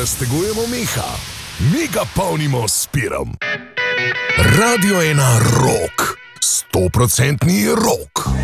raztegujemo meha, mi ga polnimo s pirom. Radio 1 Rock, 100% rock.